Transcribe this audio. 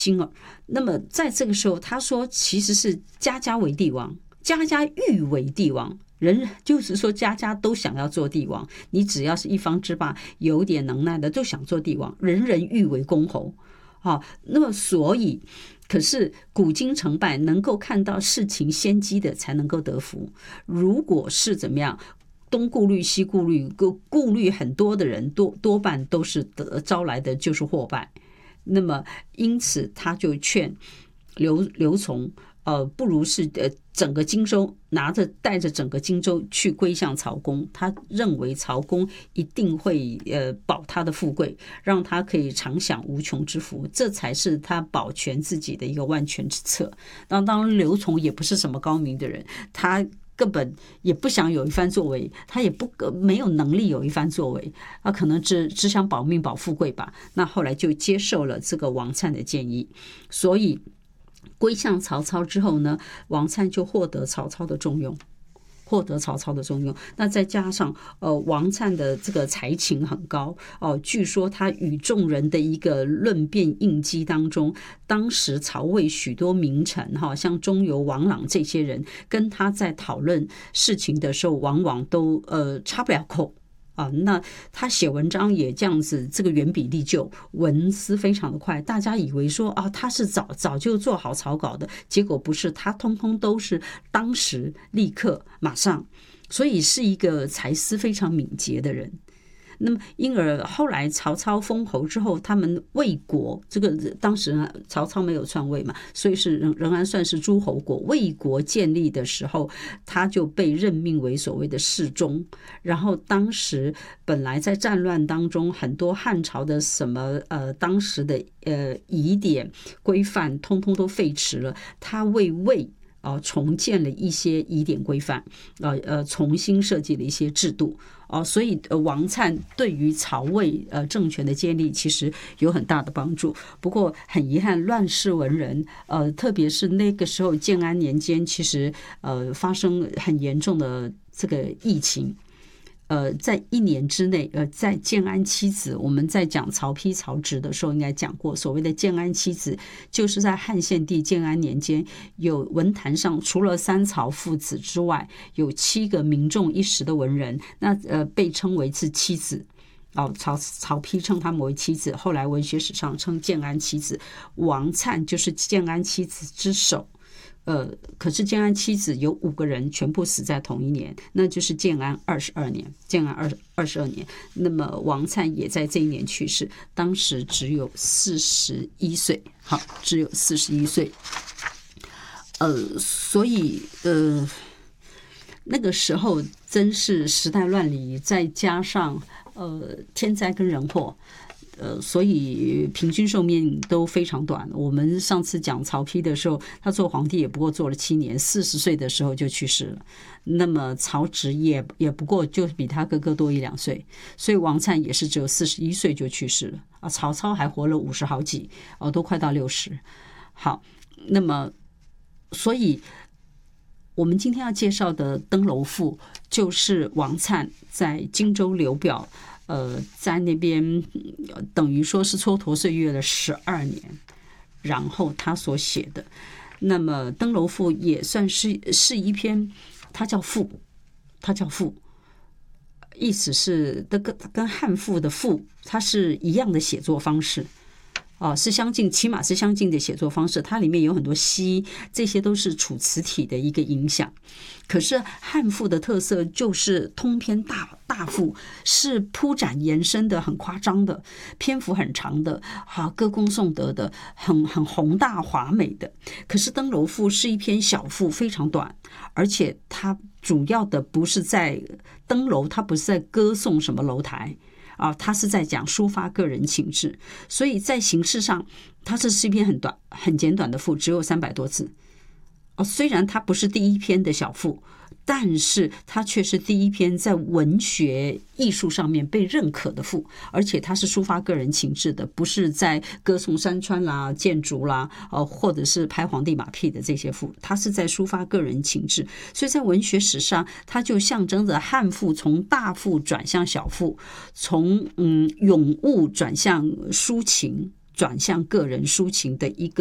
金耳。那么在这个时候，他说其实是家家为帝王，家家欲为帝王。人就是说，家家都想要做帝王，你只要是一方之霸，有点能耐的，都想做帝王，人人欲为公侯。那么所以，可是古今成败，能够看到事情先机的，才能够得福。如果是怎么样，东顾虑西顾虑，顾虑很多的人，多半都是招来的就是祸败。那么因此，他就劝刘琮。不如是整个荆州带着整个荆州去归向曹公，他认为曹公一定会保他的富贵，让他可以常享无穷之福，这才是他保全自己的一个万全之策。当然刘琮也不是什么高明的人，他根本也不想有一番作为，他也没有能力有一番作为，他可能只想保命保富贵吧。那后来就接受了这个王粲的建议，所以归向曹操之后呢，王粲就获得曹操的重用。那再加上王粲的这个才情很高据说他与众人的一个论辩应激当中，当时曹魏许多名臣像钟繇、王朗这些人跟他在讨论事情的时候，往往都插不了口。那他写文章也这样子，这个原笔历就，文思非常的快，大家以为说他是早就做好草稿的，结果不是，他通通都是当时立刻马上，所以是一个才思非常敏捷的人。那么因而后来曹操封侯之后，他们魏国这个当时曹操没有篡位嘛，所以是仍然算是诸侯国。魏国建立的时候，他就被任命为所谓的侍中。然后当时本来在战乱当中，很多汉朝的什么当时的仪典规范通通都废弛了，他为魏重建了一些仪典规范，重新设计了一些制度。所以王粲对于曹魏政权的建立其实有很大的帮助。不过很遗憾，乱世文人特别是那个时候建安年间，其实发生很严重的这个疫情。在1年之内，在建安七子，我们在讲曹丕、曹植的时候应该讲过，所谓的建安七子，就是在汉献帝建安年间，有文坛上除了3曹父子之外，有7个名重一时的文人，那被称为是七子。曹丕称他们为七子，后来文学史上称建安七子，王粲就是建安七子之首。可是建安七子有5个人全部死在同一年，那就是建安22年。那么王粲也在这一年去世，当时只有41岁。只有41岁。所以那个时候真是时代乱离，再加上天灾跟人祸。所以平均寿命都非常短。我们上次讲曹丕的时候，他做皇帝也不过做了7年，40岁的时候就去世了。那么曹植也不过就比他哥哥多1-2岁，所以王粲也是只有41岁就去世了。曹操还活了50好几，都快到60。好，那么所以我们今天要介绍的《登楼赋》就是王粲在荆州刘表。在那边等于说是蹉跎岁月了12年，然后他所写的。那么《登楼赋》也算是一篇，它叫赋，意思是跟汉赋的赋它是一样的写作方式。是相近，起码是相近的写作方式。它里面有很多稀，这些都是楚辞体的一个影响。可是汉赋的特色就是通篇大赋，是铺展延伸的，很夸张的，篇幅很长的，歌功颂德的，很宏大华美的。可是登楼赋是一篇小赋，非常短，而且它主要的不是在登楼，它不是在歌颂什么楼台。他是在讲抒发个人情志，所以在形式上，它是一篇很简短的赋，只有300多字。虽然它不是第一篇的小赋，但是它却是第一篇在文学艺术上面被认可的赋，而且它是抒发个人情志的，不是在歌颂山川啦、建筑啦，或者是拍皇帝马屁的这些赋，它是在抒发个人情志。所以在文学史上，它就象征着汉赋从大赋转向小赋，从咏物转向抒情。 转向个人抒情的一个